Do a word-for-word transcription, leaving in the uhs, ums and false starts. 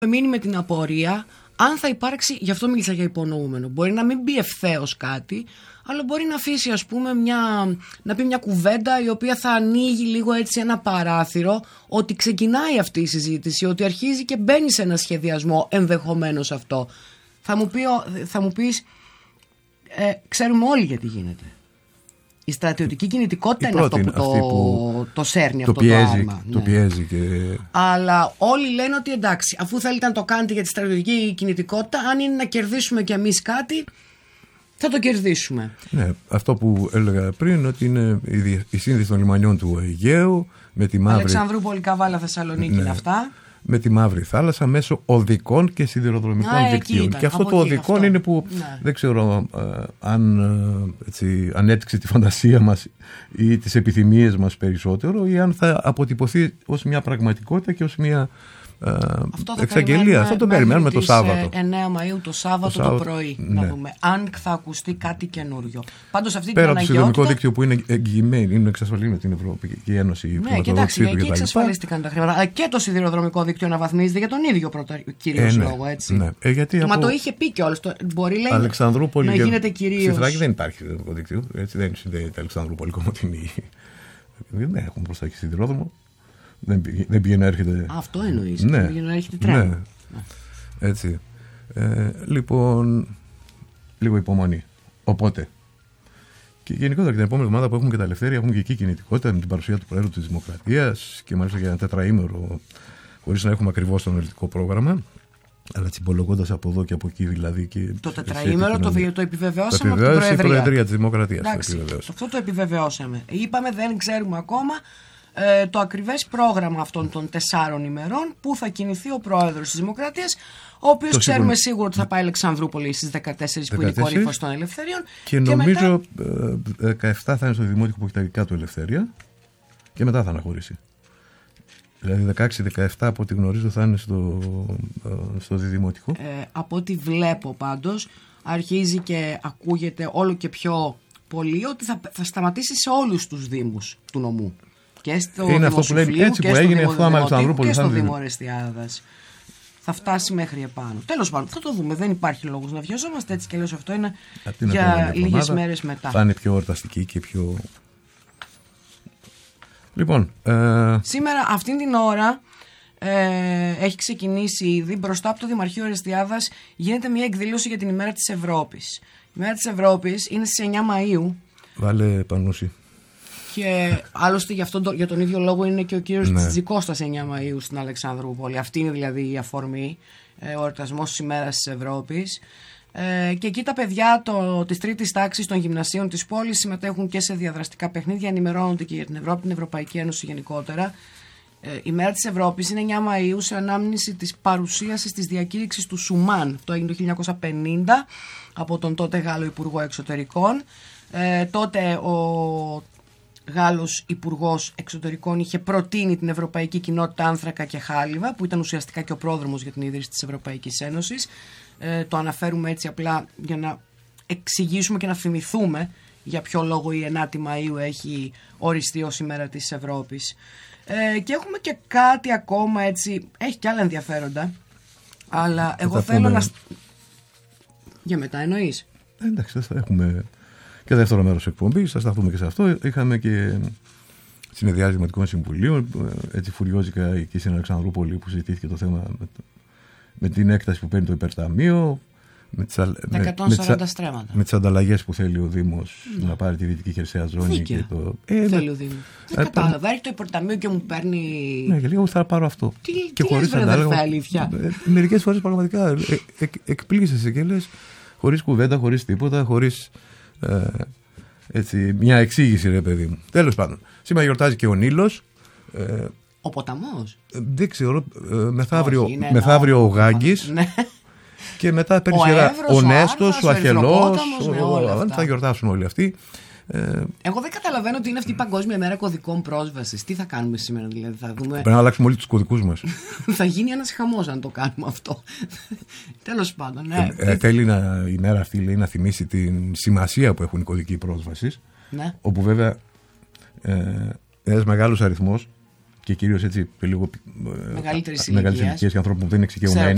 μείνει με την απορία αν θα υπάρξει, γι' αυτό μίλησα για υπονοούμενο. Μπορεί να μην μπει ευθέως κάτι, αλλά μπορεί να αφήσει, ας πούμε, μια, να πει μια κουβέντα η οποία θα ανοίγει λίγο έτσι ένα παράθυρο, ότι ξεκινάει αυτή η συζήτηση, ότι αρχίζει και μπαίνει σε ένα σχεδιασμό ενδεχομένως αυτό. Θα μου, πει, θα μου πεις, ε, ξέρουμε όλοι γιατί γίνεται. Η στρατιωτική κινητικότητα η είναι αυτό που το, που το σέρνει το αυτό πιέζει, το άρμα. Το ναι. πιέζει και... Αλλά όλοι λένε ότι εντάξει, αφού θέλετε να το κάνετε για τη στρατιωτική κινητικότητα, αν είναι να κερδίσουμε κι εμείς κάτι, θα το κερδίσουμε. Ναι, αυτό που έλεγα πριν, ότι είναι η, η σύνδεση των λιμανιών του Αιγαίου με τη Μαύρη... Αλεξανδρούπολη, Καβάλα, Θεσσαλονίκη, ναι, είναι αυτά. Με τη Μαύρη Θάλασσα μέσω οδικών και σιδηροδρομικών Α, δικτύων. Ήταν, και αυτό το οδικό αυτό. Είναι που ναι. δεν ξέρω ε, αν έτσι, ανέπτυξε τη φαντασία μας ή τις επιθυμίες μας περισσότερο, ή αν θα αποτυπωθεί ως μια πραγματικότητα και ως μια ε, εξαγγελία. Αυτό το περιμένουμε το Σάββατο. εννέα Μαΐου το Σάββατο το, Σάββατο, το πρωί. Ναι. Να δούμε αν θα ακουστεί κάτι καινούριο. Πάντως αυτή Πέρα την από το συνδρομικό δίκτυο που είναι εγγυημένο, είναι εξασφαλισμένο την Ευρωπαϊκή Ένωση. Ναι, κοιτάξτε, εκεί εξασφαλίστηκαν τα χρήματα. Αλλά και το σιδηροδρομικό δίκτυο αναβαθμίζεται για τον ίδιο πρώτο κυρίως ε, ναι, λόγο. Έτσι. Ναι. Ε, γιατί Μα από... το είχε πει κιόλας. Μπορεί λέει, Αλεξανδρούπολη να γίνεται κυρίως. Στη Θράκη δεν υπάρχει σιδηροδρομικό δίκτυο. Έτσι δεν συνδέεται Αλεξανδρούπολη Κομοτηνή. Δεν έχουν μπροστά και σιδηρόδρομο. Δεν, δεν πήγε να έρχεται. Αυτό εννοείς. Ναι, δεν πήγε να έρχεται τρένο. Ναι. Έτσι. Ε, λοιπόν, λίγο υπομονή. Οπότε. Και γενικότερα την επόμενη εβδομάδα που έχουμε και τα ελευθέρια, έχουμε και εκεί κινητικότητα με την παρουσία του Προέδρου της Δημοκρατίας και μάλιστα για ένα τετραήμερο, χωρίς να έχουμε ακριβώς το αναλυτικό πρόγραμμα. Αλλά τσιμπολογώντας από εδώ και από εκεί δηλαδή. Και το τετραήμερο το, το επιβεβαιώσαμε το από την Προεδρία. Η Προεδρία της Δημοκρατίας. Εντάξει, το αυτό το επιβεβαιώσαμε. Είπαμε δεν ξέρουμε ακόμα ε, το ακριβές πρόγραμμα αυτών των τεσσάρων ημερών που θα κινηθεί ο Πρόεδρος της Δημοκρατίας, ο οποίος ξέρουμε σίγουρα ότι θα πάει Αλεξανδρούπολη στις δεκατέσσερις που είναι η κορύφωση των ελευθεριών. Και, και νομίζω μετά... δεκαεπτά θα είναι στο Δημότικο που έχει τα δικά του ελευθέρια και μετά θα αναχωρήσει. Δηλαδή δεκαέξι δεκαεπτά από ό,τι γνωρίζω θα είναι στο, στο Διδημοτικό. Ε, από ό,τι βλέπω πάντως αρχίζει και ακούγεται όλο και πιο πολύ ότι θα, θα σταματήσει σε όλους τους δήμους του νομού. Και στο είναι αυτό που λένε, έτσι που έγινε αυτό άμα Αλεξανδρούπολη και στο Δήμο Ορεστιάδας. Θα φτάσει μέχρι επάνω. Τέλος πάντων, θα το δούμε. Δεν υπάρχει λόγος να βιαζόμαστε έτσι κι αλλιώς. Αυτό είναι για λίγες μέρες μετά. Θα είναι πιο εορταστική και πιο... Λοιπόν, ε... σήμερα αυτήν την ώρα ε, έχει ξεκινήσει ήδη μπροστά από το Δημαρχείο Ορεστιάδας γίνεται μια εκδήλωση για την ημέρα της Ευρώπης. Η ημέρα της Ευρώπης είναι στις εννέα Μαΐου. Βάλε Πανούση. Και άλλωστε για, αυτόν, για τον ίδιο λόγο είναι και ο κύριος ναι. Τζιτζικώστας εννέα Μαΐου στην Αλεξανδρούπολη. Αυτή είναι δηλαδή η αφορμή, ε, ο εορτασμός της ημέρας της Ευρώπης. Ε, και εκεί τα παιδιά το, της τρίτης τάξης των γυμνασίων της πόλης συμμετέχουν και σε διαδραστικά παιχνίδια, ενημερώνονται και για την Ευρώπη, την Ευρωπαϊκή Ένωση γενικότερα. Ε, η μέρα της Ευρώπης είναι εννέα Μαΐου σε ανάμνηση της παρουσίασης της διακήρυξης του Σουμάν. Το έγινε το χίλια εννιακόσια πενήντα από τον τότε Γάλλο Υπουργό Εξωτερικών. Ε, τότε ο Γάλλος Υπουργός Εξωτερικών είχε προτείνει την Ευρωπαϊκή Κοινότητα Άνθρακα και Χάλιβα, που ήταν ουσιαστικά και ο πρόδρομος για την ίδρυση της Ευρωπαϊκής Ένωσης. Ε, το αναφέρουμε έτσι απλά για να εξηγήσουμε και να θυμηθούμε για ποιο λόγο η ενάτη Μαΐου έχει οριστεί ως ημέρα της Ευρώπης. Ε, και έχουμε και κάτι ακόμα έτσι, έχει και άλλα ενδιαφέροντα, αλλά εγώ θα θέλω πούμε... να... Για μετά εννοείς? Ε, εντάξει, θα έχουμε και δεύτερο μέρος εκπομπής, θα σταθούμε και σε αυτό. Είχαμε και συνεδριάσεις Δημοτικών Συμβουλίων, έτσι φουριόζικα εκεί στην Αλεξανδρούπολη που συζητήθηκε το θέμα με, με την έκταση που παίρνει το υπερταμείο, με τις, εκατόν σαράντα με, στρέμματα. Με τις ανταλλαγές που θέλει ο Δήμος ναι. να πάρει τη Δυτική Χερσαία Ζώνη. Και το... ε, θέλει ο Δήμος. Δεν ε, κατάλαβα, έρχεται το υπερταμείο και μου παίρνει... Ναι, και λίγο θα πάρω αυτό. Τι, και τι χωρίς αντάλλαγμα. Αλήθεια. Ε, μερικές φορές πραγματικά ε, ε, εκπλήσεσαι και λες χωρίς κουβέντα, χωρίς τίποτα, χωρίς ε, έτσι, μια εξήγηση ρε παιδί μου. Τέλος πάντων, σήμερα γιορτάζει και ο Νείλος. Ε, ο ποταμός. Ε, δεν ξέρω, ε, μεθαύριο, Όχι, μεθαύριο ο Γάγκης. Ναι. Και μετά παίρνει σειρά ο Νέστος, ο Αχελός. Θα γιορτάσουν όλοι αυτοί. Ε, Εγώ δεν καταλαβαίνω ότι είναι αυτή η Παγκόσμια Μέρα Κωδικών Πρόσβασης. Τι θα κάνουμε σήμερα, δηλαδή, θα δούμε. Πρέπει να αλλάξουμε όλοι τους κωδικούς μας. Θα γίνει ένας χαμός αν το κάνουμε αυτό. Τέλος πάντων. Ναι. Ε, ε, θέλει να, η μέρα αυτή λέει, να θυμίσει την σημασία που έχουν οι κωδικοί πρόσβασης. Ναι. Όπου βέβαια ε, ένας μεγάλος αριθμός και κυρίως έτσι λίγο μεγαλύτερης ηλικίας και ανθρώπων που δεν είναι εξοικειωμένοι.